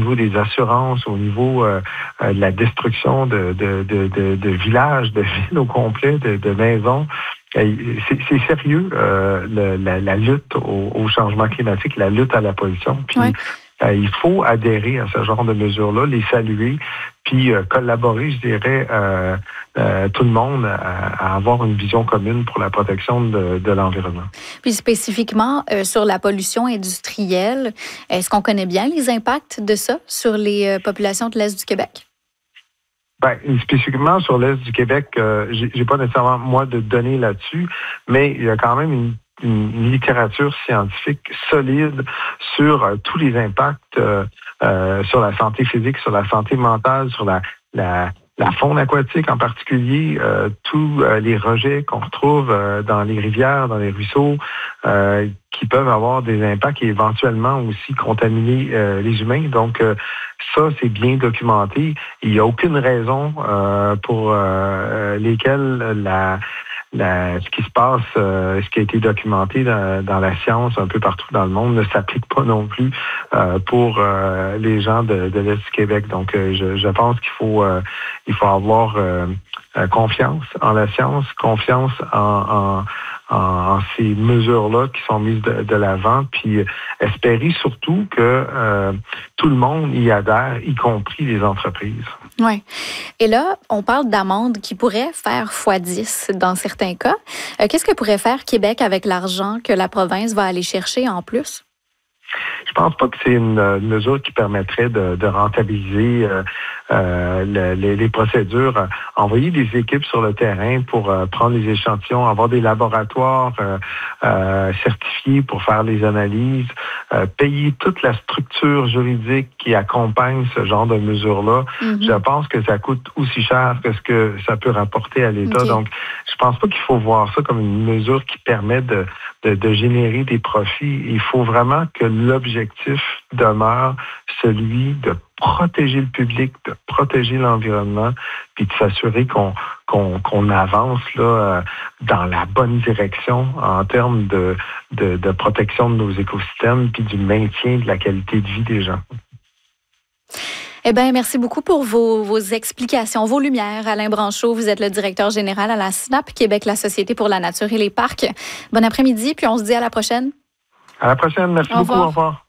niveau des assurances, au niveau de la destruction de villages, de villes au complet, de maisons. C'est sérieux, la lutte au changement climatique, la lutte à la pollution. Puis, il faut adhérer à ce genre de mesures-là, les saluer, puis collaborer, je dirais, tout le monde à avoir une vision commune pour la protection de l'environnement. Puis spécifiquement sur la pollution industrielle, est-ce qu'on connaît bien les impacts de ça sur les populations de l'Est du Québec? Ben, spécifiquement sur l'Est du Québec, j'ai pas nécessairement, moi, de données là-dessus, mais il y a quand même une littérature scientifique solide sur tous les impacts sur la santé physique, sur la santé mentale, sur la faune aquatique en particulier, tous les rejets qu'on retrouve dans les rivières, dans les ruisseaux, qui peuvent avoir des impacts et éventuellement aussi contaminer les humains. Donc, ça, c'est bien documenté. Il n'y a aucune raison pour lesquelles ce qui se passe, ce qui a été documenté dans la science un peu partout dans le monde ne s'applique pas non plus pour les gens de l'Est du Québec. Donc, je pense qu'il faut avoir confiance en la science, confiance en ces mesures-là qui sont mises de l'avant, puis espérer surtout que tout le monde y adhère, y compris les entreprises. Oui. Et là, on parle d'amendes qui pourraient faire x10 dans certains cas. Qu'est-ce que pourrait faire Québec avec l'argent que la province va aller chercher en plus? Je pense pas que c'est une mesure qui permettrait de rentabiliser les procédures. Envoyer des équipes sur le terrain pour prendre les échantillons, avoir des laboratoires certifiés pour faire les analyses, payer toute la structure juridique qui accompagne ce genre de mesures-là. Mm-hmm. Je pense que ça coûte aussi cher que ce que ça peut rapporter à l'État. Okay. Donc, je pense pas qu'il faut voir ça comme une mesure qui permet de générer des profits. Il faut vraiment que l'objectif demeure celui de protéger le public, de protéger l'environnement, puis de s'assurer qu'on avance là dans la bonne direction en termes de protection de nos écosystèmes, puis du maintien de la qualité de vie des gens. Eh bien, merci beaucoup pour vos explications, vos lumières. Alain Branchot, vous êtes le directeur général à la SNAP Québec, la Société pour la nature et les parcs. Bon après-midi, puis on se dit à la prochaine. À la prochaine. Merci beaucoup. Au revoir.